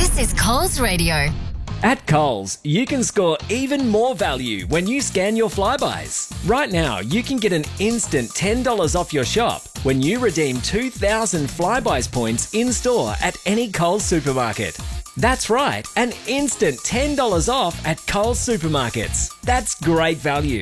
This is Coles Radio. At Coles, you can score even more value when you scan your Flybuys. Right now, you can get an instant $10 off your shop when you redeem 2,000 Flybuys points in-store at any Coles supermarket. That's right, an instant $10 off at Coles supermarkets. That's great value.